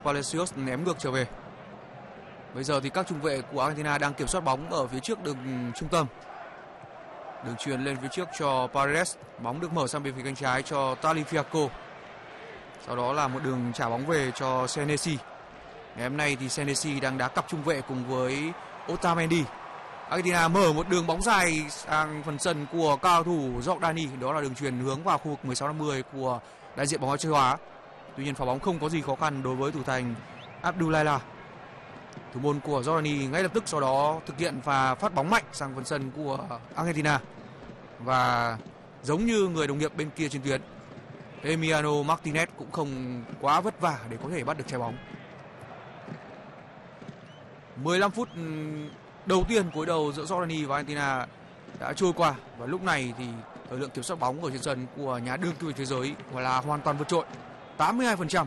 Palacios ném ngược trở về. Bây giờ thì các trung vệ của Argentina đang kiểm soát bóng ở phía trước đường trung tâm. Đường chuyền lên phía trước cho Paredes, bóng được mở sang bên phía cánh trái cho Tagliafico. Sau đó là một đường trả bóng về cho Senesi. Ngày hôm nay thì Senesi đang đá cặp trung vệ cùng với Otamendi. Argentina mở một đường bóng dài sang phần sân của cao thủ Jordani, đó là đường chuyền hướng vào khu vực 16-50 của đại diện bóng đá châu Á. Tuy nhiên pha bóng không có gì khó khăn đối với thủ thành Abdullah. Thủ môn của Jordani ngay lập tức sau đó thực hiện và phát bóng mạnh sang phần sân của Argentina. Và giống như người đồng nghiệp bên kia trên tuyến, Emiliano Martinez cũng không quá vất vả để có thể bắt được trái bóng. 15 phút đầu tiên cuối đầu giữa Jordani và Argentina đã trôi qua, và lúc này thì thời lượng kiểm soát bóng ở trên sân của nhà đương kim vô địch thế giới là hoàn toàn vượt trội, 82%.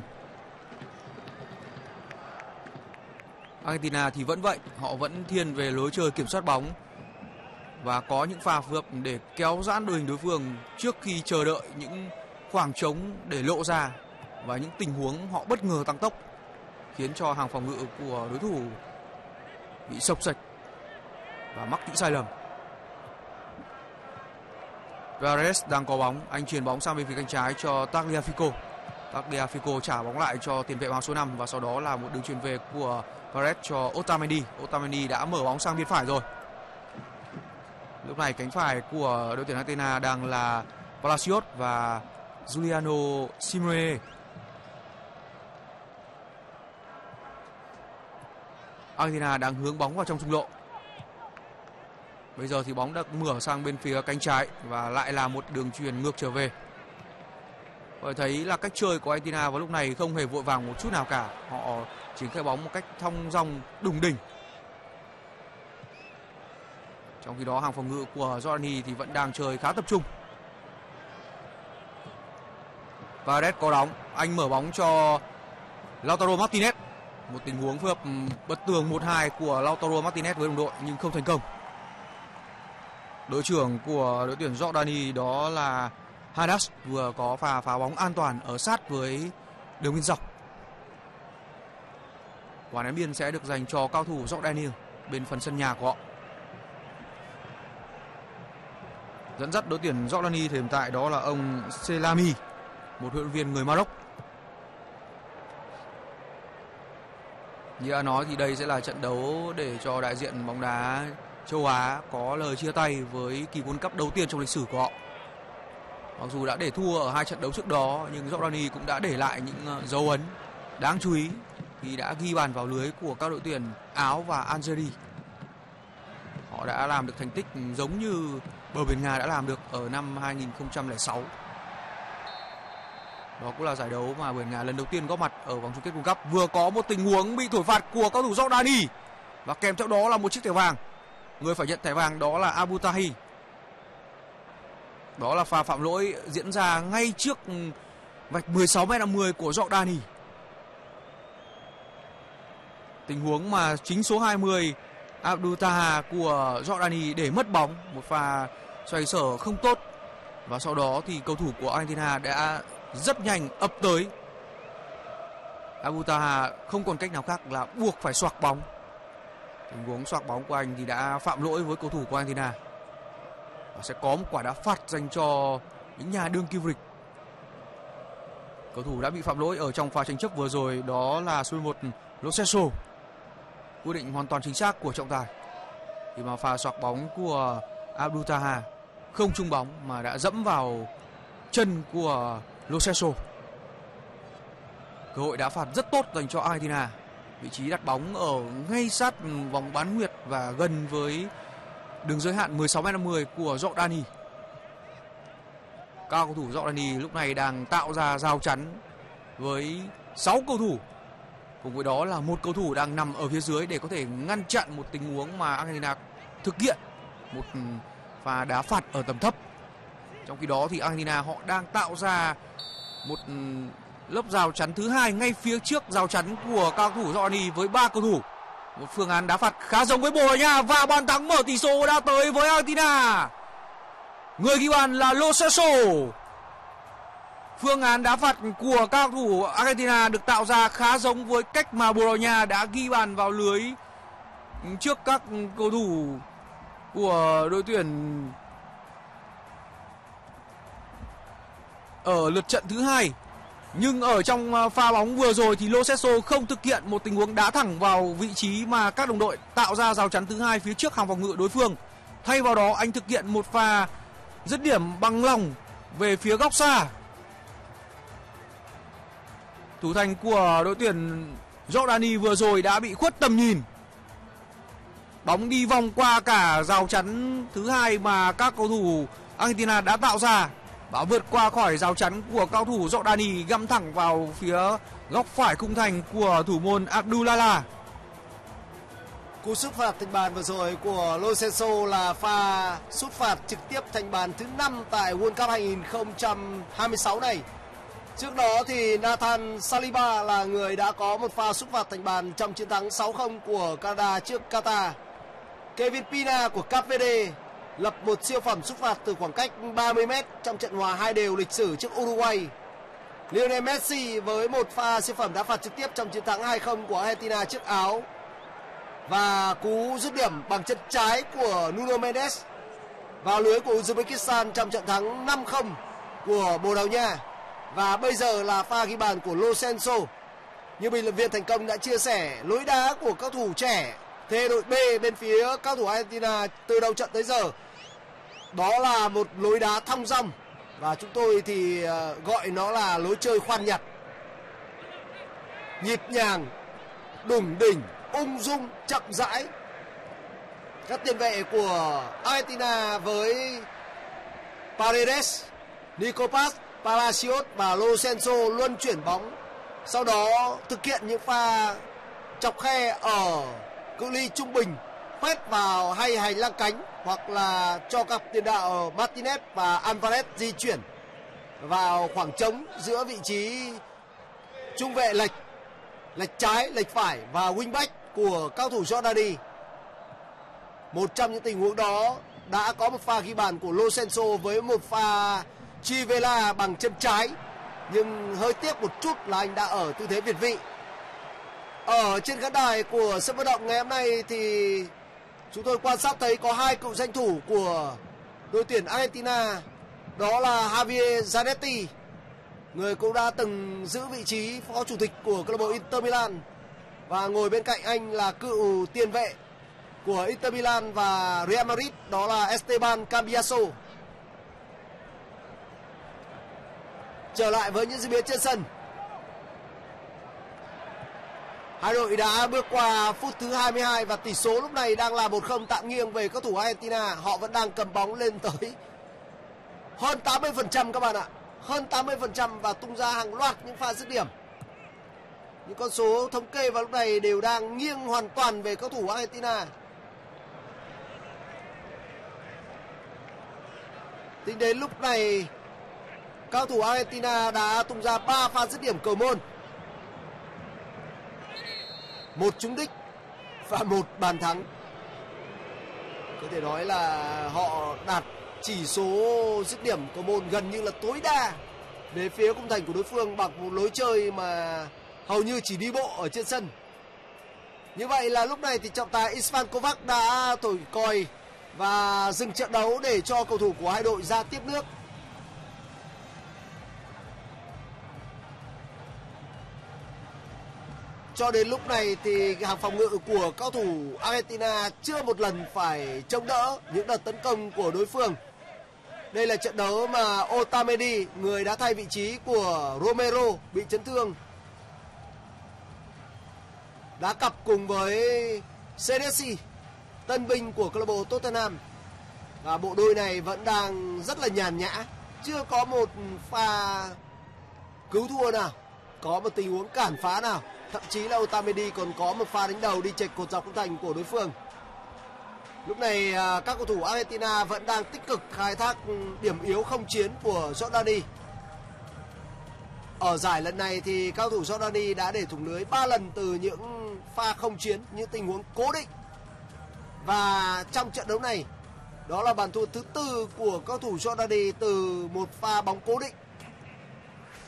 Argentina thì vẫn vậy, họ vẫn thiên về lối chơi kiểm soát bóng và có những pha phối hợp để kéo giãn đội hình đối phương trước khi chờ đợi những khoảng trống để lộ ra và những tình huống họ bất ngờ tăng tốc khiến cho hàng phòng ngự của đối thủ bị sộc sạch và mắc những sai lầm. Paredes đang có bóng, anh chuyền bóng sang bên phía cánh trái cho Tagliafico. Tagliafico trả bóng lại cho tiền vệ áo số 5 và sau đó là một đường chuyền về của Paredes cho Otamendi. Otamendi đã mở bóng sang bên phải rồi. Lúc này cánh phải của đội tuyển Argentina đang là Palacios và Giuliano Simeone. Argentina đang hướng bóng vào trong trung lộ. Bây giờ thì bóng đã mở sang bên phía cánh trái và lại là một đường chuyền ngược trở về. Và thấy là cách chơi của Argentina vào lúc này không hề vội vàng một chút nào cả. Họ triển khai bóng một cách thong dong đùng đỉnh. Trong khi đó hàng phòng ngự của Jordani thì vẫn đang chơi khá tập trung. Paredes có đóng, anh mở bóng cho Lautaro Martinez. Một tình huống phối hợp bất tường 1-2 của Lautaro Martinez với đồng đội nhưng không thành công. Đội trưởng của đội tuyển Jordani đó là Hadas vừa có pha phá bóng an toàn ở sát với đường biên dọc. Quả ném biên sẽ được dành cho cao thủ Jordani bên phần sân nhà của họ. Dẫn dắt đội tuyển Jordani thời hiện tại đó là ông Selami, một huấn luyện viên người Maroc. Như đã nói thì đây sẽ là trận đấu để cho đại diện bóng đá châu Á có lời chia tay với kỳ World Cup đầu tiên trong lịch sử của họ. Mặc dù đã để thua ở 2 trận đấu trước đó nhưng Jordani cũng đã để lại những dấu ấn đáng chú ý khi đã ghi bàn vào lưới của các đội tuyển Áo và Algeria. Họ đã làm được thành tích giống như bờ biển Nga đã làm được ở năm 2006. Đó cũng là giải đấu mà bờ biển Nga lần đầu tiên góp mặt ở vòng chung kết World Cup. Vừa có một tình huống bị thổi phạt của cao thủ Jordani và kèm theo đó là một chiếc thẻ vàng. Người phải nhận thẻ vàng đó là Abu Tahi. Đó là pha phạm lỗi diễn ra ngay trước vạch 16m50 của Jordani. Tình huống mà chính số 20 Abdul Taha của Jordani để mất bóng, một pha xoay sở không tốt. Và sau đó thì cầu thủ của Argentina đã rất nhanh ập tới. Abdul Taha không còn cách nào khác là buộc phải xoạc bóng. Tình huống xoạc bóng của anh thì đã phạm lỗi với cầu thủ của Argentina. Và sẽ có một quả đá phạt dành cho những nhà đương kim vô địch. Cầu thủ đã bị phạm lỗi ở trong pha tranh chấp vừa rồi đó là số 11 Lo Celso. Quyết định hoàn toàn chính xác của trọng tài khi mà pha xoạc bóng của Abdul Taha không trúng bóng mà đã dẫm vào chân của Lo Celso. Cơ hội đá phạt rất tốt dành cho Argentina. Vị trí đặt bóng ở ngay sát vòng bán nguyệt và gần với đường giới hạn 16m50 của Jordani. Các cầu thủ Jordani lúc này đang tạo ra rào chắn với 6 cầu thủ. Cùng với đó là một cầu thủ đang nằm ở phía dưới để có thể ngăn chặn một tình huống mà Argentina thực hiện một pha đá phạt ở tầm thấp. Trong khi đó thì Argentina họ đang tạo ra một lớp rào chắn thứ hai ngay phía trước rào chắn của cao thủ Jordani với 3 cầu thủ. Một phương án đá phạt khá giống với Bồ Đào Nha và bàn thắng mở tỷ số đã tới với Argentina. Người ghi bàn là Lo Celso. Phương án đá phạt của các cầu thủ Argentina được tạo ra khá giống với cách mà Bồ Đào Nha đã ghi bàn vào lưới trước các cầu thủ của đội tuyển ở lượt trận thứ hai. Nhưng ở trong pha bóng vừa rồi thì Lo Celso không thực hiện một tình huống đá thẳng vào vị trí mà các đồng đội tạo ra rào chắn thứ hai phía trước hàng phòng ngự đối phương. Thay vào đó anh thực hiện một pha dứt điểm bằng lòng về phía góc xa. Thủ thành của đội tuyển Jordani vừa rồi đã bị khuất tầm nhìn. Bóng đi vòng qua cả rào chắn thứ hai mà các cầu thủ Argentina đã tạo ra và vượt qua khỏi rào chắn của cao thủ Jordani, găm thẳng vào phía góc phải khung thành của thủ môn Abdullah. Cú sút phạt thành bàn vừa rồi của Lo Celso là pha sút phạt trực tiếp thành bàn thứ 5 tại World Cup 2026 này. Trước đó thì Nathan Saliba là người đã có một pha sút phạt thành bàn trong chiến thắng 6-0 của Canada trước Qatar. Kevin Pina của Cape Verde lập một siêu phẩm sút phạt từ khoảng cách 30m trong trận hòa 2-2 lịch sử trước Uruguay. Lionel Messi với một pha siêu phẩm đá phạt trực tiếp trong chiến thắng 2-0 của Argentina trước Áo. Và cú dứt điểm bằng chân trái của Nuno Mendes vào lưới của Uzbekistan trong trận thắng 5-0 của Bồ Đào Nha. Và bây giờ là pha ghi bàn của Lo Celso. Như bình luận viên thành công đã chia sẻ, lối đá của các thủ trẻ thế đội B bên phía các thủ Argentina từ đầu trận tới giờ đó là một lối đá thong dong, và chúng tôi thì gọi nó là lối chơi khoan nhặt, nhịp nhàng, đủng đỉnh, ung dung, chậm rãi. Các tiền vệ của Argentina với Paredes, Nico Paz, Palacios và Lo Celso luân chuyển bóng, sau đó thực hiện những pha chọc khe ở cự ly trung bình, phét vào hay hành lang cánh, hoặc là cho cặp tiền đạo Martinez và Alvarez di chuyển vào khoảng trống giữa vị trí trung vệ lệch trái, lệch phải và wingback của cao thủ Jordani. Một trong những tình huống đó đã có một pha ghi bàn của Lo Celso với một pha Chivela bằng chân trái, nhưng hơi tiếc một chút là anh đã ở tư thế việt vị. Ở trên khán đài của sân vận động ngày hôm nay thì chúng tôi quan sát thấy có hai cựu danh thủ của đội tuyển Argentina, đó là Javier Zanetti, người cũng đã từng giữ vị trí phó chủ tịch của câu lạc bộ Inter Milan, và ngồi bên cạnh anh là cựu tiền vệ của Inter Milan và Real Madrid, đó là Esteban Cambiaso. Trở lại với những diễn biến trên sân, hai đội đã bước qua phút thứ 22 và tỷ số lúc này đang là 1-0 tạm nghiêng về các thủ Argentina. Họ vẫn đang cầm bóng lên tới hơn 80% các bạn ạ, hơn 80% và tung ra hàng loạt những pha dứt điểm. Những con số thống kê vào lúc này đều đang nghiêng hoàn toàn về các thủ Argentina. Tính đến lúc này, cao thủ Argentina đã tung ra 3 pha dứt điểm cầu môn, 1 trúng đích và 1 bàn thắng. Có thể nói là họ đạt chỉ số dứt điểm cầu môn gần như là tối đa về phía khung thành của đối phương bằng một lối chơi mà hầu như chỉ đi bộ ở trên sân. Như vậy là lúc này thì trọng tài Istvan Kovac đã thổi còi và dừng trận đấu để cho cầu thủ của hai đội ra tiếp nước. Cho đến lúc này thì hàng phòng ngự của cao thủ Argentina chưa một lần phải chống đỡ những đợt tấn công của đối phương. Đây là trận đấu mà Otamendi, người đã thay vị trí của Romero bị chấn thương, đá cặp cùng với Senesi, tân binh của câu lạc bộ Tottenham. Và bộ đôi này vẫn đang rất là nhàn nhã, chưa có một pha cứu thua nào, có một tình huống cản phá nào. Thậm chí là Otamendi còn có một pha đánh đầu đi chệch cột dọc khung thành của đối phương. Lúc này các cầu thủ Argentina vẫn đang tích cực khai thác điểm yếu không chiến của Jordani. Ở giải lần này thì cao thủ Jordani đã để thủng lưới 3 lần từ những pha không chiến, những tình huống cố định. Và trong trận đấu này, đó là bàn thua thứ 4 của cao thủ Jordani từ một pha bóng cố định.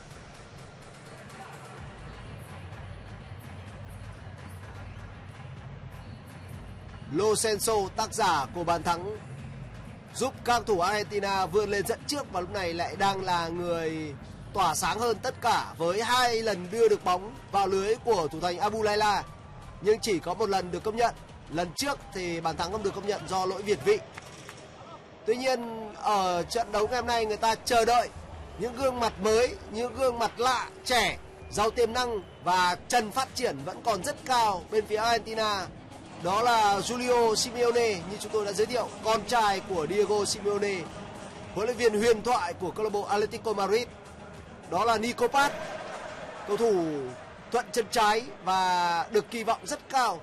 Lo Celso, tác giả của bàn thắng giúp các thủ Argentina vươn lên dẫn trước, và lúc này lại đang là người tỏa sáng hơn tất cả với 2 lần đưa được bóng vào lưới của thủ thành Abu Layla, nhưng chỉ có 1 lần được công nhận. Lần trước thì bàn thắng không được công nhận do lỗi việt vị. Tuy nhiên ở trận đấu ngày hôm nay, người ta chờ đợi những gương mặt mới, những gương mặt lạ, trẻ, giàu tiềm năng và trần phát triển vẫn còn rất cao bên phía Argentina. Đó là Julio Simeone, như chúng tôi đã giới thiệu, con trai của Diego Simeone, huấn luyện viên huyền thoại của câu lạc bộ Atletico Madrid. Đó là Nico Paz, cầu thủ thuận chân trái và được kỳ vọng rất cao.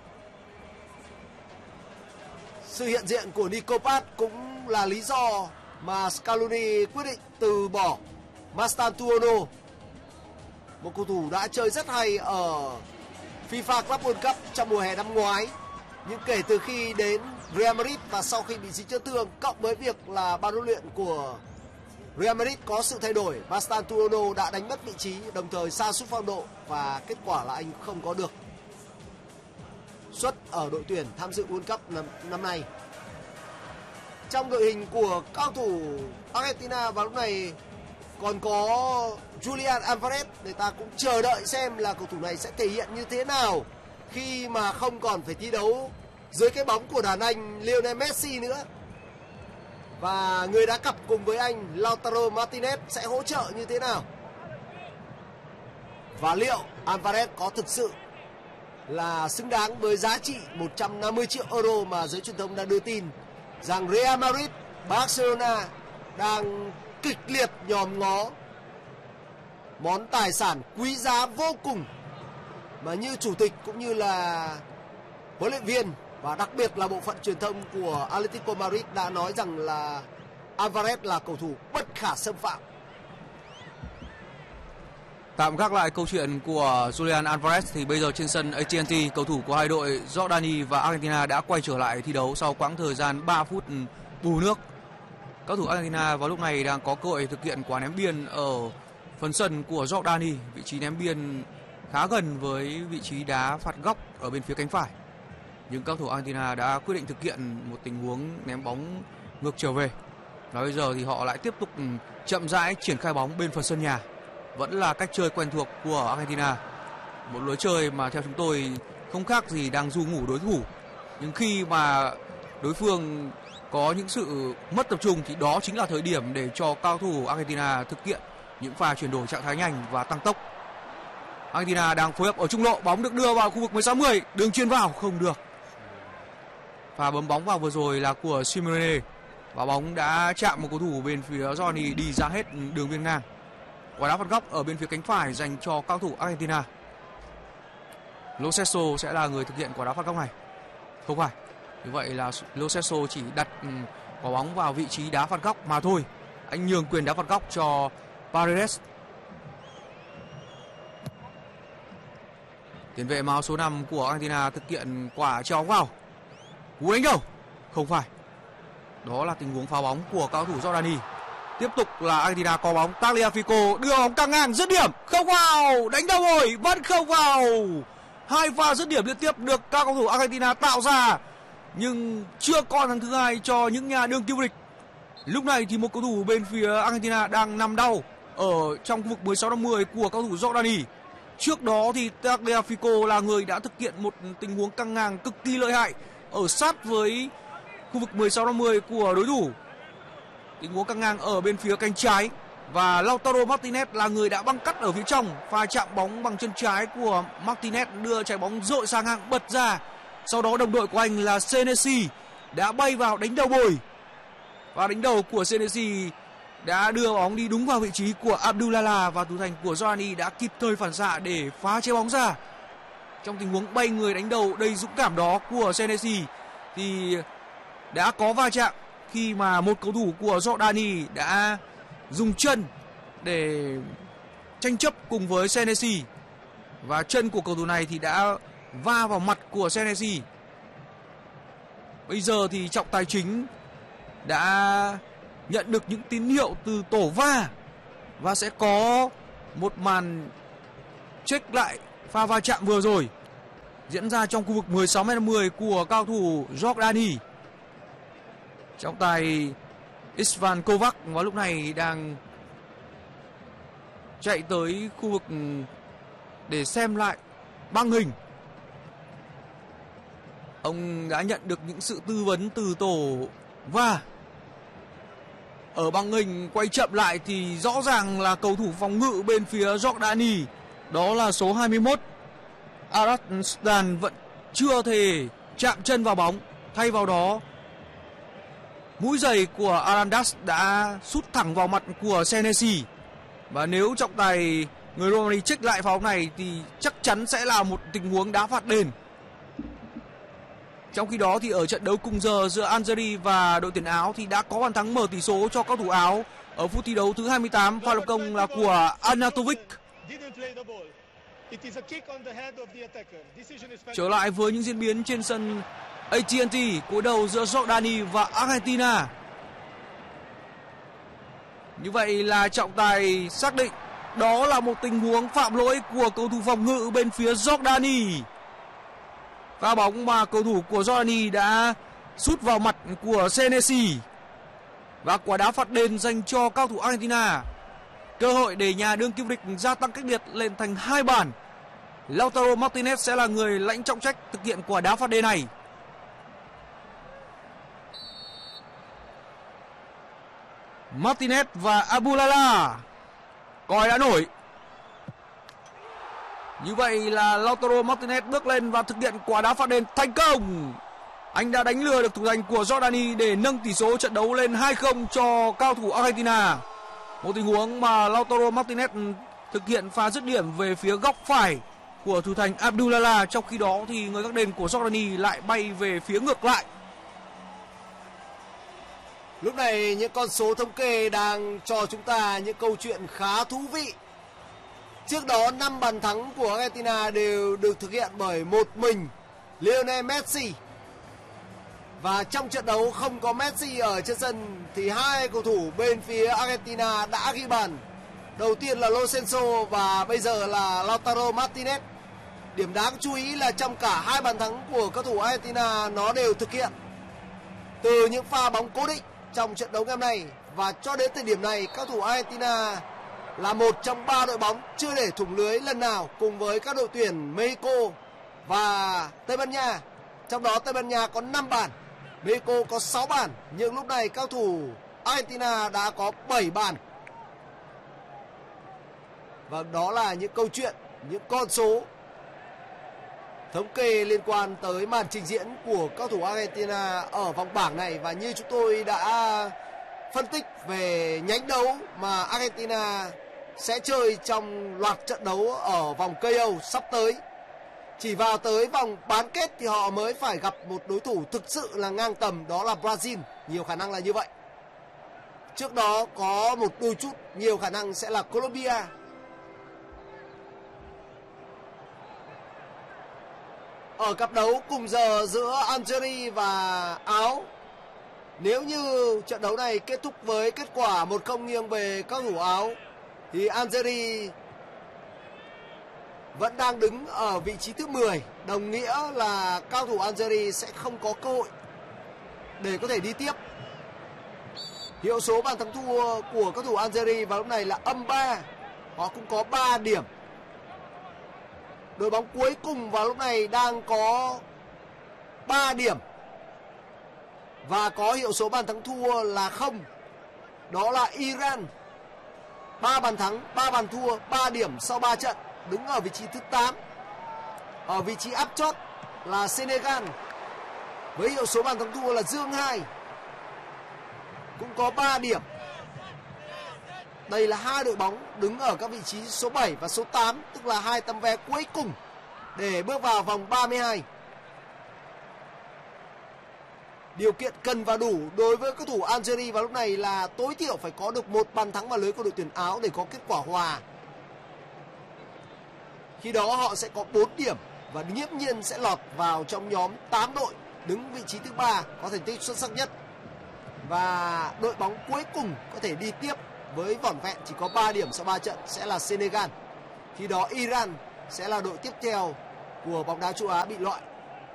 Sự hiện diện của Nico Paz cũng là lý do mà Scaloni quyết định từ bỏ Mastantuono, một cầu thủ đã chơi rất hay ở FIFA Club World Cup trong mùa hè năm ngoái. Nhưng kể từ khi đến Real Madrid và sau khi bị dính chấn thương, cộng với việc là ban huấn luyện của Real Madrid có sự thay đổi, Mastantuono đã đánh mất vị trí, đồng thời sa sút phong độ, và kết quả là anh không có được suất ở đội tuyển tham dự World Cup năm nay. Trong đội hình của cao thủ Argentina vào lúc này còn có Julian Alvarez. Người ta cũng chờ đợi xem là cầu thủ này sẽ thể hiện như thế nào khi mà không còn phải thi đấu dưới cái bóng của đàn anh Lionel Messi nữa. Và người đá cặp cùng với anh Lautaro Martinez sẽ hỗ trợ như thế nào. Và liệu Alvarez có thực sự là xứng đáng với giá trị 150 triệu euro mà giới truyền thông đã đưa tin rằng Real Madrid, Barcelona đang kịch liệt nhòm ngó món tài sản quý giá vô cùng mà như chủ tịch cũng như là huấn luyện viên và đặc biệt là bộ phận truyền thông của Atletico Madrid đã nói rằng là Alvarez là cầu thủ bất khả xâm phạm. Tạm gác lại câu chuyện của Julian Alvarez thì bây giờ trên sân AT&T, cầu thủ của hai đội Jordani và Argentina đã quay trở lại thi đấu sau quãng thời gian 3 phút bù nước. Các thủ Argentina vào lúc này đang có cơ hội thực hiện quả ném biên ở phần sân của Jordani, vị trí ném biên khá gần với vị trí đá phạt góc ở bên phía cánh phải. Nhưng các thủ Argentina đã quyết định thực hiện một tình huống ném bóng ngược trở về. Và bây giờ thì họ lại tiếp tục chậm rãi triển khai bóng bên phần sân nhà. Vẫn là cách chơi quen thuộc của Argentina. Một lối chơi mà theo chúng tôi không khác gì đang ru ngủ đối thủ. Nhưng khi mà đối phương có những sự mất tập trung thì đó chính là thời điểm để cho cao thủ Argentina thực hiện những pha chuyển đổi trạng thái nhanh và tăng tốc. Argentina đang phối hợp ở trung lộ, bóng được đưa vào khu vực 16-10, đường chuyền vào không được. Pha bấm bóng vào vừa rồi là của Simeone và bóng đã chạm một cầu thủ bên phía Johnny đi ra hết đường biên ngang. Quả đá phạt góc ở bên phía cánh phải dành cho cao thủ Argentina. Lo Celso sẽ là người thực hiện quả đá phạt góc này. Không phải. Như vậy là Lo Celso chỉ đặt quả bóng vào vị trí đá phạt góc mà thôi. Anh nhường quyền đá phạt góc cho Paredes. Tiền vệ áo số 5 của Argentina thực hiện quả chuyền bóng vào. Cú đánh đầu. Không phải. Đó là tình huống phá bóng của cao thủ Jordani. Tiếp tục là Argentina có bóng, Tagliafico đưa bóng căng ngang dứt điểm, không vào, đánh đầu rồi, vẫn không vào. 2 pha dứt điểm liên tiếp được các cầu thủ Argentina tạo ra, nhưng chưa còn thắng thứ hai cho những nhà đương kim vô địch. Lúc này thì một cầu thủ bên phía Argentina đang nằm đau ở trong khu vực 16-10 của cầu thủ Jordani. Trước đó thì Tagliafico là người đã thực hiện một tình huống căng ngang cực kỳ lợi hại ở sát với khu vực 16-10 của đối thủ. Tình huống căng ngang ở bên phía cánh trái và Lautaro Martinez là người đã băng cắt ở phía trong. Pha chạm bóng bằng chân trái của Martinez đưa trái bóng dội sang ngang bật ra. Sau đó đồng đội của anh là Senesi đã bay vào đánh đầu bồi. Và đánh đầu của Senesi đã đưa bóng đi đúng vào vị trí của Abdulala và thủ thành của Jordani đã kịp thời phản xạ để phá trái bóng ra. Trong tình huống bay người đánh đầu đầy dũng cảm đó của Senesi thì đã có va chạm khi mà một cầu thủ của Jordani đã dùng chân để tranh chấp cùng với Senesi. Và chân của cầu thủ này thì đã va vào mặt của Senesi. Bây giờ thì trọng tài chính đã nhận được những tín hiệu từ tổ va và sẽ có một màn check lại pha va chạm vừa rồi. diễn ra trong khu vực 16m50 của cao thủ Jordani. Trọng tài Istvan Kovac vào lúc này đang chạy tới khu vực để xem lại băng hình. Ông đã nhận được những sự tư vấn từ tổ và ở băng hình quay chậm lại thì rõ ràng là cầu thủ phòng ngự bên phía Jordani, đó là số 21 Arslan, vẫn chưa thể chạm chân vào bóng. Thay vào đó, mũi giày của Arandas đã sút thẳng vào mặt của Senesi. Và nếu trọng tài người Romania check lại pha bóng này thì chắc chắn sẽ là một tình huống đá phạt đền. Trong khi đó thì ở trận đấu cùng giờ giữa Algeria và đội tuyển Áo thì đã có bàn thắng mở tỷ số cho các thủ Áo ở phút thi đấu thứ 28. Pha lập công là của Arnautovic. Trở lại với những diễn biến trên sân AT&T, cuối đầu giữa Jordani và Argentina. Như vậy là trọng tài xác định đó là một tình huống phạm lỗi của cầu thủ phòng ngự bên phía Jordani. Pha bóng mà cầu thủ của Jordani đã sút vào mặt của Senesi. Và quả đá phạt đền dành cho cao thủ Argentina. Cơ hội để nhà đương kim vô địch gia tăng cách biệt lên thành 2 bàn. Lautaro Martinez sẽ là người lãnh trọng trách thực hiện quả đá phạt đền này. Martinez và Abulala, còi đã nổi. Như vậy là Lautaro Martinez bước lên và thực hiện quả đá phạt đền thành công. Anh đã đánh lừa được thủ thành của Jordani để nâng tỷ số trận đấu lên 2-0 cho cao thủ Argentina. Một tình huống mà Lautaro Martinez thực hiện pha dứt điểm về phía góc phải của thủ thành Abdullah. Trong khi đó thì người gác đền của Jordani lại bay về phía ngược lại. Lúc này những con số thống kê đang cho chúng ta những câu chuyện khá thú vị. Trước đó 5 bàn thắng của Argentina đều được thực hiện bởi một mình Lionel Messi. Và trong trận đấu không có Messi ở trên sân thì hai cầu thủ bên phía Argentina đã ghi bàn. Đầu tiên là Lo Celso và bây giờ là Lautaro Martinez. Điểm đáng chú ý là trong cả hai bàn thắng của các thủ Argentina nó đều thực hiện từ những pha bóng cố định trong trận đấu ngày hôm nay. Và cho đến thời điểm này, các thủ Argentina là một trong 3 đội bóng chưa để thủng lưới lần nào cùng với các đội tuyển Mexico và Tây Ban Nha. Trong đó Tây Ban Nha có 5 bàn, Mexico có 6 bàn, nhưng lúc này các thủ Argentina đã có 7 bàn. Và đó là những câu chuyện, những con số thống kê liên quan tới màn trình diễn của các thủ Argentina ở vòng bảng này. Và như chúng tôi đã phân tích về nhánh đấu mà Argentina sẽ chơi trong loạt trận đấu ở vòng KO sắp tới, chỉ vào tới vòng bán kết thì họ mới phải gặp một đối thủ thực sự là ngang tầm, đó là Brazil. Nhiều khả năng là như vậy. Trước đó có một đôi chút nhiều khả năng sẽ là Colombia. Ở cặp đấu cùng giờ giữa Algeria và Áo, nếu như trận đấu này kết thúc với kết quả 1-0 nghiêng về các thủ Áo thì Algeria vẫn đang đứng ở vị trí thứ 10, đồng nghĩa là cao thủ Algeria sẽ không có cơ hội để có thể đi tiếp. Hiệu số bàn thắng thua của các thủ Algeria vào lúc này là -3, họ cũng có 3 điểm. Đội bóng cuối cùng vào lúc này đang có 3 điểm và có hiệu số bàn thắng thua là 0. Đó là Iran. 3 bàn thắng, 3 bàn thua, 3 điểm sau 3 trận, đứng ở vị trí thứ 8. Ở vị trí áp chót là Senegal với hiệu số bàn thắng thua là dương 2, cũng có 3 điểm. Đây là hai đội bóng đứng ở các vị trí số 7 và số 8, tức là hai tấm vé cuối cùng để bước vào vòng 32. Điều kiện cần và đủ đối với các thủ Algeria vào lúc này là tối thiểu phải có được một bàn thắng vào lưới của đội tuyển Áo để có kết quả hòa. Khi đó họ sẽ có 4 điểm và nghiễm nhiên sẽ lọt vào trong nhóm 8 đội đứng vị trí thứ 3 có thành tích xuất sắc nhất. Và đội bóng cuối cùng có thể đi tiếp với vỏn vẹn chỉ có 3 điểm sau 3 trận sẽ là Senegal. Khi đó Iran sẽ là đội tiếp theo của bóng đá châu Á bị loại.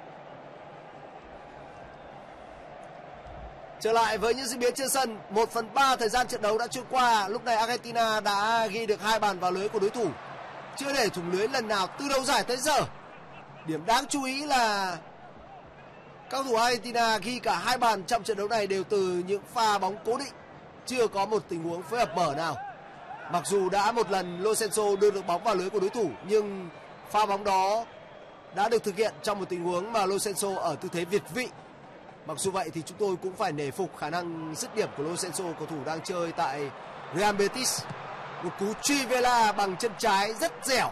Trở lại với những diễn biến trên sân, 1/3 thời gian trận đấu đã trôi qua. Lúc này Argentina đã ghi được 2 bàn vào lưới của đối thủ, chưa để thủng lưới lần nào từ đầu giải tới giờ. Điểm đáng chú ý là các thủ Argentina ghi cả 2 bàn trong trận đấu này đều từ những pha bóng cố định, chưa có một tình huống phối hợp mở nào. Mặc dù đã một lần Lo Celso đưa được bóng vào lưới của đối thủ, nhưng pha bóng đó đã được thực hiện trong một tình huống mà Lo Celso ở tư thế việt vị. Mặc dù vậy thì chúng tôi cũng phải nể phục khả năng dứt điểm của Lo Celso, cầu thủ đang chơi tại Real Betis. Một cú truy vela bằng chân trái rất dẻo.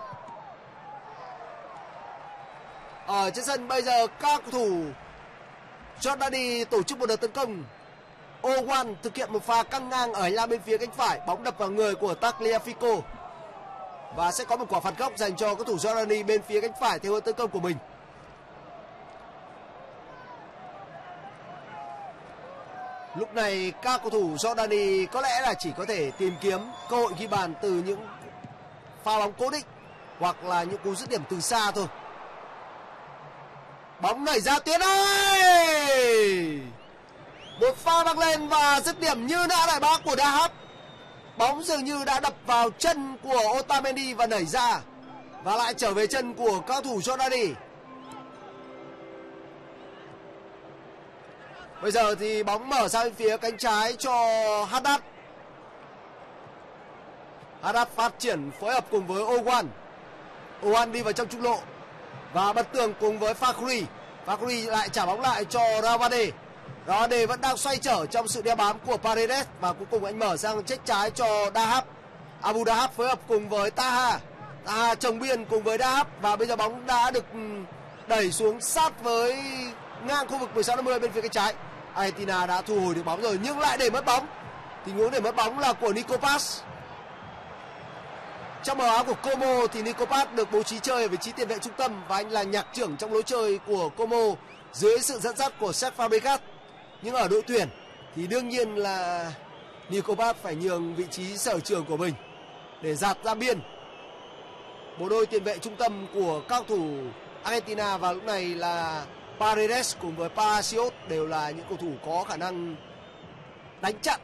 Ở trên sân bây giờ các cầu thủ Jordani tổ chức một đợt tấn công. Owan thực hiện một pha căng ngang ở hành lang bên phía cánh phải, bóng đập vào người của Tagliafico và sẽ có một quả phạt góc dành cho các thủ Jordani bên phía cánh phải theo hướng tấn công của mình. Lúc này các cầu thủ Jordani có lẽ là chỉ có thể tìm kiếm cơ hội ghi bàn từ những pha bóng cố định hoặc là những cú dứt điểm từ xa thôi. Bóng nảy ra tuyến ơi! Một pha băng lên và dứt điểm như nã đại bác của Dahab. Bóng dường như đã đập vào chân của Otamendi và nảy ra, và lại trở về chân của cao thủ Jordani. Bây giờ thì bóng mở sang phía cánh trái cho Haddad. Haddad phát triển phối hợp cùng với Owan. Owan đi vào trong trung lộ và bật tường cùng với Fakhouri. Fakhouri lại trả bóng lại cho Rawade. Rawade vẫn đang xoay trở trong sự đeo bám của Paredes, và cuối cùng anh mở sang check trái cho Dahab. Abu Dahab phối hợp cùng với Taha. Taha chồng biên cùng với Dahab, và bây giờ bóng đã được đẩy xuống sát với ngang khu vực 16-50 bên phía cánh trái. Argentina đã thu hồi được bóng rồi nhưng lại để mất bóng. Tình huống để mất bóng là của Nico Paz. Trong màu áo của Como thì Nico Paz được bố trí chơi ở vị trí tiền vệ trung tâm, và anh là nhạc trưởng trong lối chơi của Como dưới sự dẫn dắt của Cesc Fabregas. Nhưng ở đội tuyển thì đương nhiên là Nico Paz phải nhường vị trí sở trường của mình để dạt ra biên. Bộ đôi tiền vệ trung tâm của các thủ Argentina vào lúc này là Paredes cùng với Palacios, đều là những cầu thủ có khả năng đánh chặn.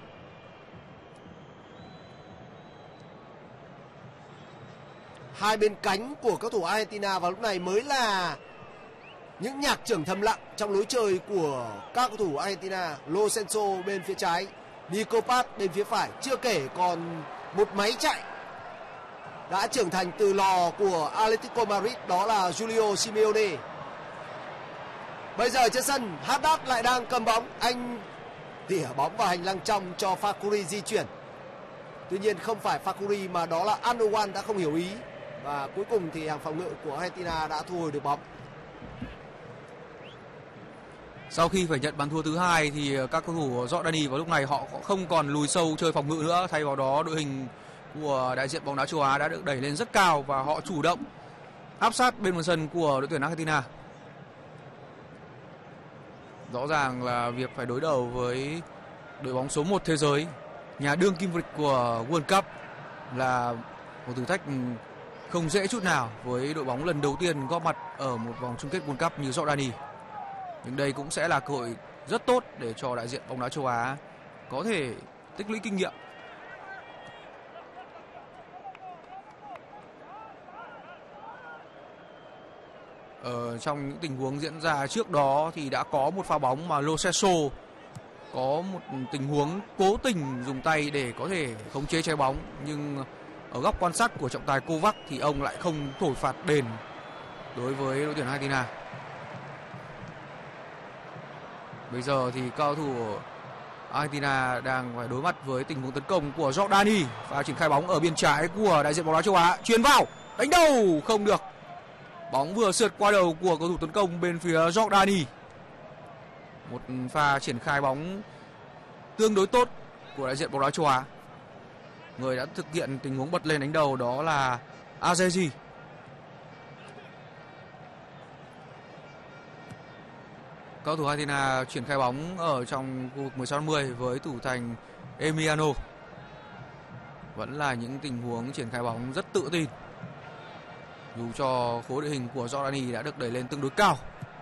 Hai bên cánh của các thủ Argentina vào lúc này mới là những nhạc trưởng thầm lặng trong lối chơi của các cầu thủ Argentina. Lo Celso bên phía trái, Nico Paz bên phía phải, chưa kể còn một máy chạy đã trưởng thành từ lò của Atletico Madrid, đó là Julio Simeone. Bây giờ trên sân, Haddad lại đang cầm bóng, anh tỉa bóng vào hành lang trong cho Fakhouri di chuyển. Tuy nhiên không phải Fakhouri mà đó là Anowan đã không hiểu ý, và cuối cùng thì hàng phòng ngự của Argentina đã thu hồi được bóng. Sau khi phải nhận bàn thua thứ hai thì các cầu thủ Jordani vào lúc này họ không còn lùi sâu chơi phòng ngự nữa, thay vào đó đội hình của đại diện bóng đá châu Á đã được đẩy lên rất cao và họ chủ động áp sát bên phần sân của đội tuyển Argentina. Rõ ràng là việc phải đối đầu với đội bóng số 1 thế giới, nhà đương kim vô địch của World Cup, là một thử thách không dễ chút nào với đội bóng lần đầu tiên góp mặt ở một vòng chung kết World Cup như Jordani. Nhưng đây cũng sẽ là cơ hội rất tốt để cho đại diện bóng đá châu Á có thể tích lũy kinh nghiệm. Trong những tình huống diễn ra trước đó thì đã có một pha bóng mà Lo Celso có một tình huống cố tình dùng tay để có thể khống chế trái bóng, nhưng ở góc quan sát của trọng tài Kovac thì ông lại không thổi phạt đền đối với đội tuyển Argentina. Bây giờ thì cao thủ Argentina đang phải đối mặt với tình huống tấn công của Jordani, và triển khai bóng ở biên trái của đại diện bóng đá châu Á, chuyền vào, đánh đầu không được. Bóng vừa sượt qua đầu của cầu thủ tấn công bên phía Jordani. Một pha triển khai bóng tương đối tốt của đại diện bóng đá châu Á. Người đã thực hiện tình huống bật lên đánh đầu đó là Azeji. Cầu thủ Argentina triển khai bóng ở trong khu vực 16-50 với thủ thành Emiliano. Vẫn là những tình huống triển khai bóng rất tự tin. Dù cho khối đội hình của Jordani đã được đẩy lên tương đối cao.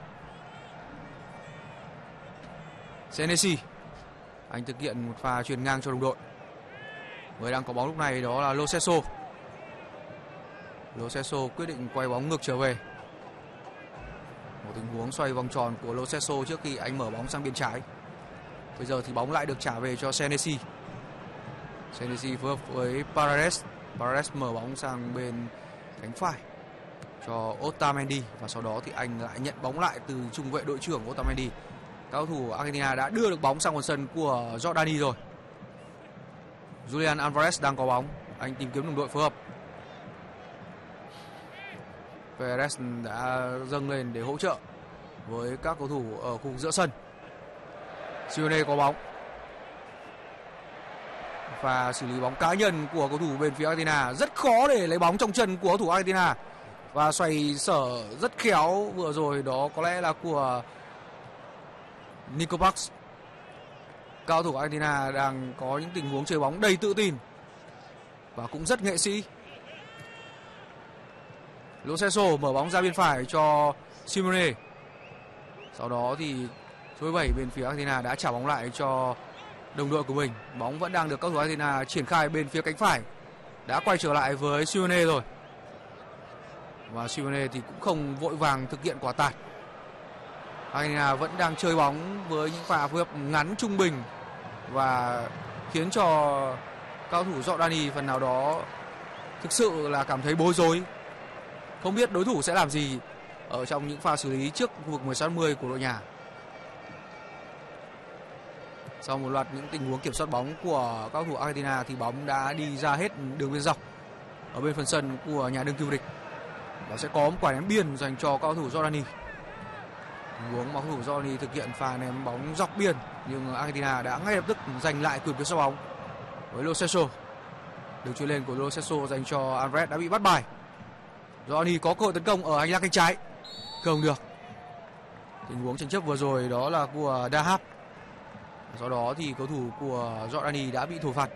Senesi, anh thực hiện một pha chuyền ngang cho đồng đội. Người đang có bóng lúc này đó là Lo Celso. Lo Celso quyết định quay bóng ngược trở về. Một tình huống xoay vòng tròn của Lo Celso trước khi anh mở bóng sang bên trái. Bây giờ thì bóng lại được trả về cho Senesi. Senesi phối hợp với Paredes. Paredes mở bóng sang bên cánh phải cho Otamendi, và sau đó thì anh lại nhận bóng lại từ trung vệ đội trưởng Otamendi. Các cầu thủ Argentina đã đưa được bóng sang phần sân của Jordani rồi. Julian Alvarez đang có bóng, anh tìm kiếm đồng đội phối hợp. Perez đã dâng lên để hỗ trợ với các cầu thủ ở khu vực giữa sân. Simeone có bóng và xử lý bóng cá nhân của cầu thủ bên phía Argentina. Rất khó để lấy bóng trong chân của cầu thủ Argentina, và xoay sở rất khéo vừa rồi đó có lẽ là của Nico Parks. Các cầu thủ Argentina đang có những tình huống chơi bóng đầy tự tin và cũng rất nghệ sĩ. Lo Celso mở bóng ra bên phải cho Simeone. Sau đó thì số 7 bên phía Argentina đã trả bóng lại cho đồng đội của mình. Bóng vẫn đang được các cầu thủ Argentina triển khai bên phía cánh phải. Đã quay trở lại với Simeone rồi. Và Simeone thì cũng không vội vàng thực hiện quả tạt. Argentina vẫn đang chơi bóng với những pha phối hợp ngắn trung bình và khiến cho các cầu thủ Jordani phần nào đó thực sự là cảm thấy bối rối, không biết đối thủ sẽ làm gì ở trong những pha xử lý trước khu vực 16-10 của đội nhà. Sau một loạt những tình huống kiểm soát bóng của các cầu thủ Argentina thì bóng đã đi ra hết đường biên dọc ở bên phần sân của nhà đương kim vô địch, và sẽ có một quả ném biên dành cho các cầu thủ Jordani. Tình huống mà cầu thủ Jordani thực hiện pha ném bóng dọc biên, nhưng Argentina đã ngay lập tức giành lại quyền kiểm soát bóng với Lo Celso. Đường chuyền lên của Lo Celso dành cho Alvarez đã bị bắt bài. Jordani có cơ hội tấn công ở hành lang cánh trái, không được. Tình huống tranh chấp vừa rồi đó là của Dahab. Sau đó thì cầu thủ của Jordani đã bị thổi phạt.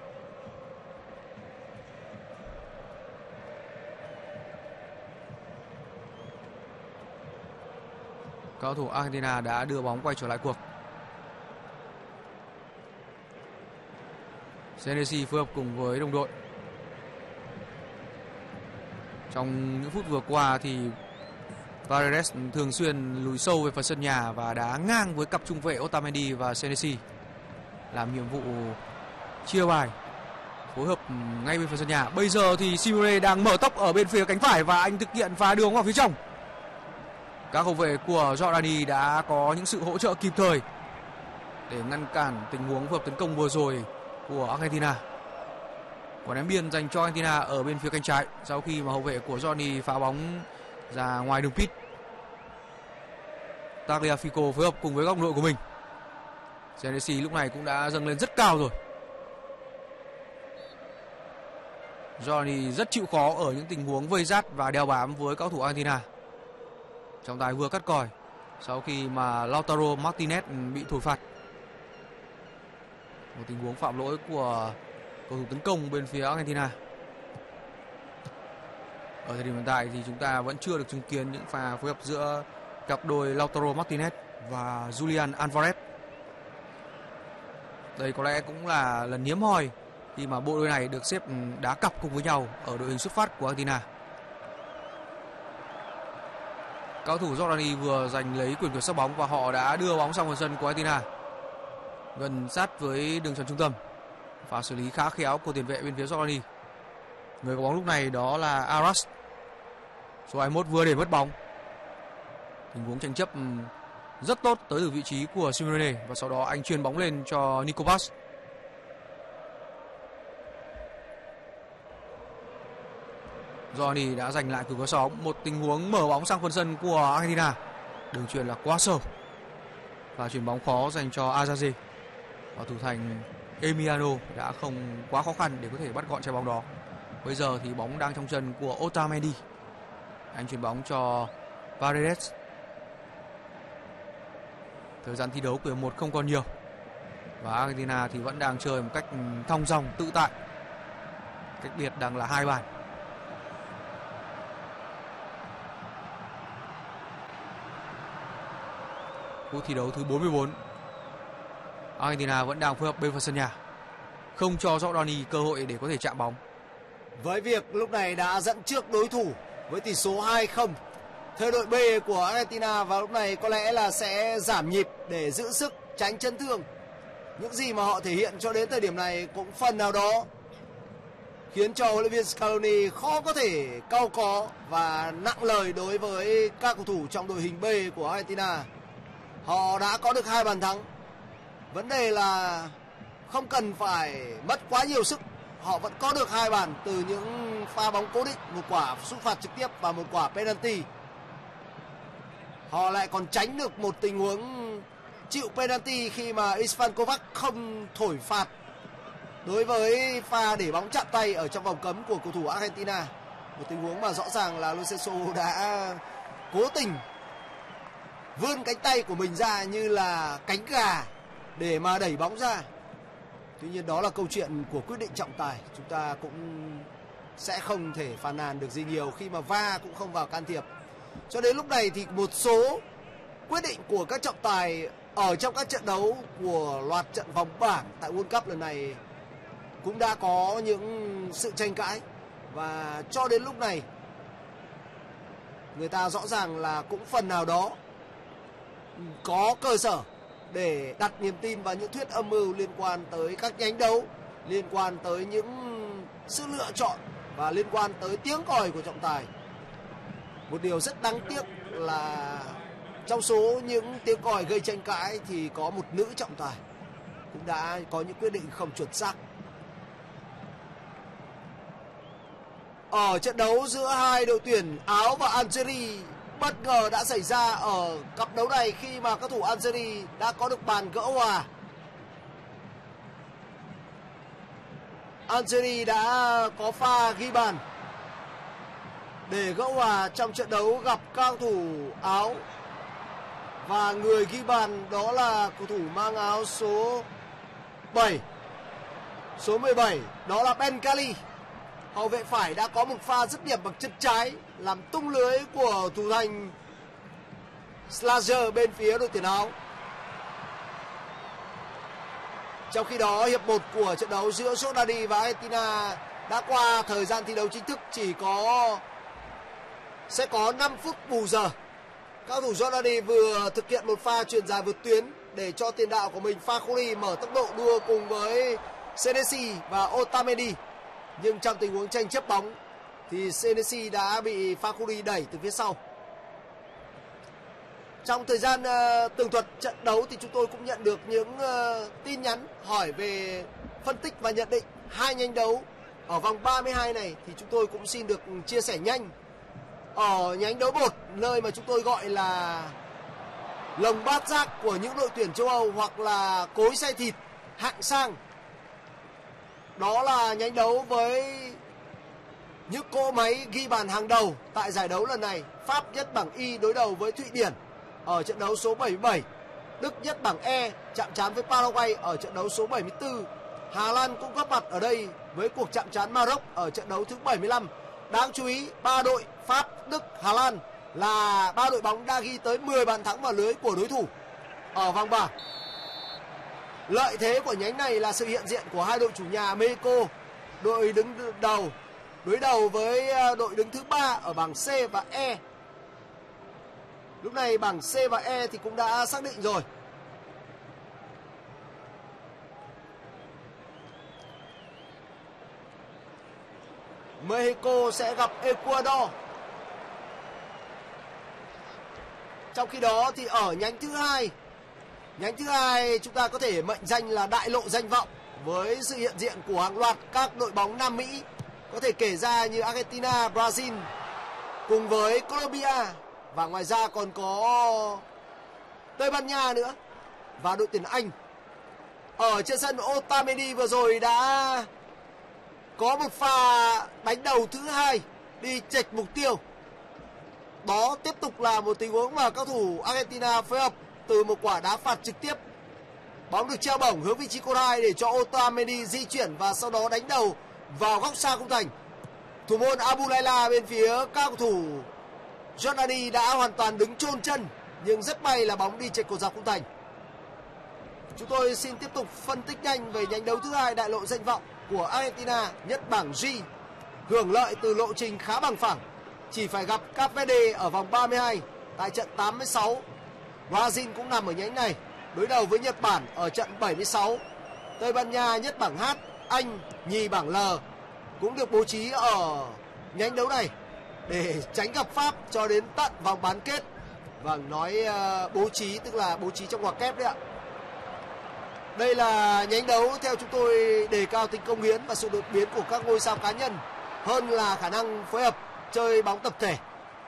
Các cầu thủ Argentina đã đưa bóng quay trở lại cuộc. Senesi phối hợp cùng với đồng đội. Trong những phút vừa qua thì Paredes thường xuyên lùi sâu về phần sân nhà và đá ngang với cặp trung vệ Otamendi và Senesi, làm nhiệm vụ chia bài phối hợp ngay bên phần sân nhà. Bây giờ thì Simeone đang mở tốc ở bên phía cánh phải và anh thực hiện phá đường vào phía trong. Các hậu vệ của Jordani đã có những sự hỗ trợ kịp thời để ngăn cản tình huống phối hợp tấn công vừa rồi của Argentina. Quả ném biên dành cho Argentina ở bên phía cánh trái sau khi mà hậu vệ của Jordani phá bóng ra ngoài đường pit. Tagliafico phối hợp cùng với góc đội của mình. Senesi lúc này cũng đã dâng lên rất cao rồi. Jordani rất chịu khó ở những tình huống vây rát và đeo bám với cầu thủ Argentina. Trọng tài vừa cắt còi sau khi mà Lautaro Martinez bị thổi phạt. Một tình huống phạm lỗi của cầu thủ tấn công bên phía Argentina. Ở thời điểm hiện tại thì chúng ta vẫn chưa được chứng kiến những pha phối hợp giữa cặp đôi Lautaro Martinez và Julian Alvarez. Đây có lẽ cũng là lần hiếm hoi khi mà bộ đôi này được xếp đá cặp cùng với nhau ở đội hình xuất phát của Argentina. Cầu thủ Jordani vừa giành lấy quyền kiểm soát bóng và họ đã đưa bóng sang phần sân của Argentina, gần sát với đường chắn trung tâm. Pha xử lý khá khéo của tiền vệ bên phía Jordani. Người có bóng lúc này đó là Aras. Số 21 vừa để mất bóng. Tình huống tranh chấp rất tốt tới từ vị trí của Simeone và sau đó anh chuyền bóng lên cho Nico Parks. Jordani đã giành lại quyền kiểm soát bóng. Một tình huống mở bóng sang phần sân của Argentina. Đường chuyền là quá sâu và chuyền bóng khó dành cho Azazi. Và thủ thành Emiliano đã không quá khó khăn để có thể bắt gọn trái bóng đó. Bây giờ thì bóng đang trong chân của Otamendi. Anh chuyền bóng cho Paredes. Thời gian thi đấu của hiệp 1 không còn nhiều và Argentina thì vẫn đang chơi một cách thong dong tự tại. Cách biệt đang là 2 bàn. Phút thi đấu thứ 44. Argentina vẫn đang phối hợp bên phần sân nhà, không cho Jordani cơ hội để có thể chạm bóng. Với việc lúc này đã dẫn trước đối thủ với tỷ số 2-0, theo đội B của Argentina và lúc này có lẽ là sẽ giảm nhịp để giữ sức, tránh chấn thương. Những gì mà họ thể hiện cho đến thời điểm này cũng phần nào đó khiến cho huấn luyện viên Scaloni khó có thể cau có và nặng lời đối với các cầu thủ trong đội hình B của Argentina. Họ đã có được 2 bàn thắng. Vấn đề là không cần phải mất quá nhiều sức, họ vẫn có được 2 bàn từ những pha bóng cố định, một quả sút phạt trực tiếp và một quả penalty. Họ lại còn tránh được một tình huống chịu penalty khi mà Istvan Kovac không thổi phạt đối với pha để bóng chạm tay ở trong vòng cấm của cầu thủ Argentina. Một tình huống mà rõ ràng là Lo Celso đã cố tình vươn cánh tay của mình ra như là cánh gà để mà đẩy bóng ra. Tuy nhiên đó là câu chuyện của quyết định trọng tài. Chúng ta cũng sẽ không thể phàn nàn được gì nhiều khi mà VAR cũng không vào can thiệp. Cho đến lúc này thì một số quyết định của các trọng tài ở trong các trận đấu của loạt trận vòng bảng tại World Cup lần này cũng đã có những sự tranh cãi. Và cho đến lúc này người ta rõ ràng là cũng phần nào đó có cơ sở để đặt niềm tin vào những thuyết âm mưu liên quan tới các nhánh đấu, liên quan tới những sự lựa chọn và liên quan tới tiếng còi của trọng tài. Một điều rất đáng tiếc là trong số những tiếng còi gây tranh cãi thì có một nữ trọng tài cũng đã có những quyết định không chuẩn xác. Ở trận đấu giữa hai đội tuyển Áo và Algeria, bất ngờ đã xảy ra ở cặp đấu này khi mà các thủ Algeria đã có được bàn gỡ hòa. Algeria đã có pha ghi bàn để gỡ hòa trong trận đấu gặp các thủ Áo. Và người ghi bàn đó là cầu thủ mang áo số 7, số 17, đó là Benkali. Hậu vệ phải đã có một pha dứt điểm bằng chân trái làm tung lưới của thủ thành Slager bên phía đội tuyển Áo. Trong khi đó, hiệp 1 của trận đấu giữa Jordani và Argentina đã qua thời gian thi đấu chính thức sẽ có 5 phút bù giờ. Các thủ Jordani vừa thực hiện một pha chuyền dài vượt tuyến để cho tiền đạo của mình Fakhuri mở tốc độ đua cùng với Senesi và Otamendi. Nhưng trong tình huống tranh chấp bóng thì Senesi đã bị Fakhuri đẩy từ phía sau. Trong thời gian tường thuật trận đấu thì chúng tôi cũng nhận được những tin nhắn hỏi về phân tích và nhận định hai nhánh đấu ở vòng 32 này, thì chúng tôi cũng xin được chia sẻ nhanh. Ở nhánh đấu 1, nơi mà chúng tôi gọi là lồng bát giác của những đội tuyển châu Âu hoặc là cối xay thịt hạng sang, đó là nhánh đấu với những cỗ máy ghi bàn hàng đầu tại giải đấu lần này. Pháp nhất bảng Y đối đầu với Thụy Điển ở trận đấu số 77. Đức nhất bảng E chạm trán với Paraguay ở trận đấu số 74. Hà Lan cũng góp mặt ở đây với cuộc chạm trán Maroc ở trận đấu thứ 75. Đáng chú ý, 3 đội Pháp, Đức, Hà Lan là 3 đội bóng đã ghi tới 10 bàn thắng vào lưới của đối thủ ở vòng bảng. Lợi thế của nhánh này là sự hiện diện của hai đội chủ nhà Mexico, đội đứng đầu đối đầu với đội đứng thứ 3 ở bảng C và E. Lúc này bảng C và E thì cũng đã xác định rồi. Mexico sẽ gặp Ecuador. Trong khi đó thì ở nhánh thứ hai chúng ta có thể mệnh danh là đại lộ danh vọng với sự hiện diện của hàng loạt các đội bóng Nam Mỹ, có thể kể ra như Argentina, Brazil cùng với Colombia, và ngoài ra còn có Tây Ban Nha nữa và đội tuyển Anh. Ở trên sân, Otamendi vừa rồi đã có một pha đánh đầu thứ hai đi chệch mục tiêu. Đó tiếp tục là một tình huống mà các thủ Argentina phối hợp từ một quả đá phạt trực tiếp. Bóng được treo bổng hướng vị trí cột 2 để cho Otamendi di chuyển và sau đó đánh đầu vào góc xa khung thành. Thủ môn Abu Layla bên phía các cầu thủ Jordani đã hoàn toàn đứng chôn chân nhưng rất may là bóng đi chệch cột dọc khung thành. Chúng tôi xin tiếp tục phân tích nhanh về nhánh đấu thứ hai đại lộ danh vọng của Argentina nhất bảng G, hưởng lợi từ lộ trình khá bằng phẳng, chỉ phải gặp Cape Verde ở vòng 32 tại trận 86. Brazil cũng nằm ở nhánh này, đối đầu với Nhật Bản ở trận 76. Tây Ban Nha nhất bảng H, Anh nhì bảng L cũng được bố trí ở nhánh đấu này để tránh gặp Pháp cho đến tận vòng bán kết. Vâng, nói bố trí tức là bố trí trong ngoặc kép đấy ạ. Đây là nhánh đấu theo chúng tôi đề cao tính công hiến và sự đột biến của các ngôi sao cá nhân hơn là khả năng phối hợp chơi bóng tập thể.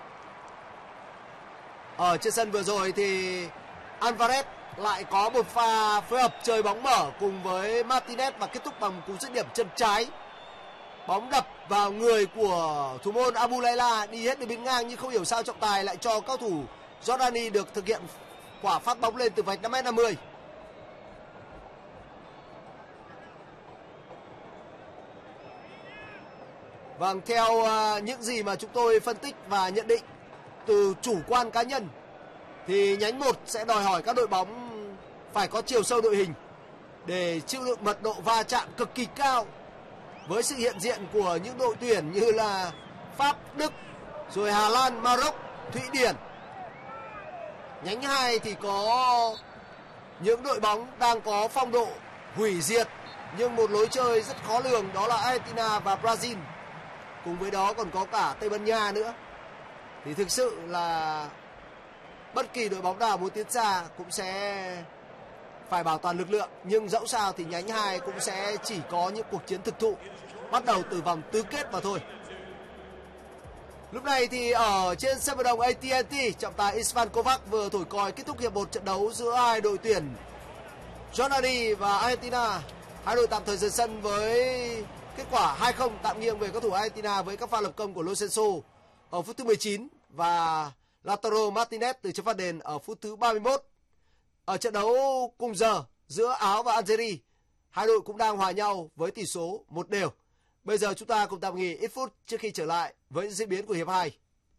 Ở trên sân vừa rồi thì Alvarez lại có một pha phối hợp chơi bóng mở cùng với Martinez và kết thúc bằng cú dứt điểm chân trái. Bóng đập vào người của thủ môn Abu Layla đi hết đường biên ngang, nhưng không hiểu sao trọng tài lại cho cao thủ Jordani được thực hiện quả phát bóng lên từ vạch 5m50. Vâng, theo những gì mà chúng tôi phân tích và nhận định từ chủ quan cá nhân thì nhánh 1 sẽ đòi hỏi các đội bóng phải có chiều sâu đội hình để chịu đựng mật độ va chạm cực kỳ cao với sự hiện diện của những đội tuyển như là Pháp, Đức, rồi Hà Lan, Maroc, Thụy Điển. Nhánh 2 thì có những đội bóng đang có phong độ hủy diệt nhưng một lối chơi rất khó lường, đó là Argentina và Brazil. Cùng với đó còn có cả Tây Ban Nha nữa. Thì thực sự là bất kỳ đội bóng nào muốn tiến xa cũng sẽ phải bảo toàn lực lượng. Nhưng dẫu sao thì nhánh 2 cũng sẽ chỉ có những cuộc chiến thực thụ bắt đầu từ vòng tứ kết mà thôi. Lúc này thì ở trên sân vận động AT&T, trọng tài Istvan Kovac vừa thổi còi kết thúc hiệp 1 trận đấu giữa hai đội tuyển Jordani và Argentina. Hai đội tạm thời rời sân với kết quả 2-0 tạm nghiêng về các thủ Argentina với các pha lập công của Lo Celso ở phút thứ 19 và Lautaro Martinez từ chấm phạt đền ở phút thứ 31. Ở trận đấu cùng giờ giữa Áo và Algeria, hai đội cũng đang hòa nhau với tỷ số 1-1. Bây giờ chúng ta cùng tạm nghỉ ít phút trước khi trở lại với những diễn biến của hiệp 2.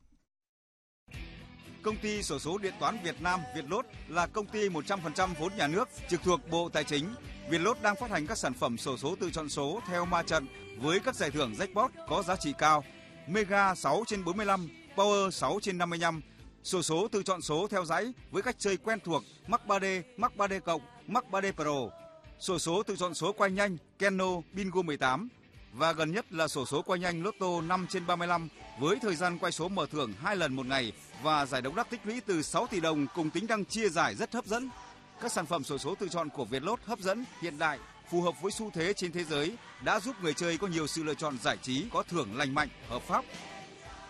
Công ty xổ số điện toán Việt Nam Vietlott là công ty 100% vốn nhà nước trực thuộc Bộ Tài chính. Vietlott đang phát hành các sản phẩm xổ số tự chọn số theo ma trận với các giải thưởng jackpot có giá trị cao: Mega 6/45, Power 6/55. Xổ số tự chọn số theo dãy với cách chơi quen thuộc: mắc 3D, mắc 3D cộng, mắc 3D Pro. Xổ số tự chọn số quay nhanh Keno Bingo 18 và gần nhất là xổ số quay nhanh Lotto 5/35 với thời gian quay số mở thưởng 2 lần một ngày và giải độc đắc tích lũy từ 6 tỷ đồng cùng tính năng chia giải rất hấp dẫn. Các sản phẩm xổ số tự chọn của Vietlott hấp dẫn, hiện đại, phù hợp với xu thế trên thế giới đã giúp người chơi có nhiều sự lựa chọn giải trí có thưởng lành mạnh, hợp pháp.